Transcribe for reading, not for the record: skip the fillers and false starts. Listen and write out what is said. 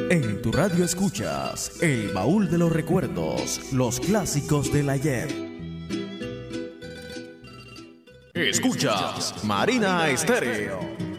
En tu radio escuchas El Baúl de los Recuerdos, los clásicos del ayer. Escuchas Marina Estéreo.